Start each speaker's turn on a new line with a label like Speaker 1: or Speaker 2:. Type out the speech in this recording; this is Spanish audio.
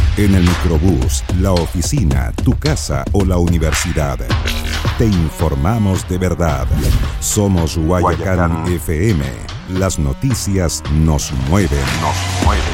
Speaker 1: En el microbús, la oficina, tu casa o la universidad. Te informamos de verdad. Somos Guayacán FM. Las noticias nos mueven.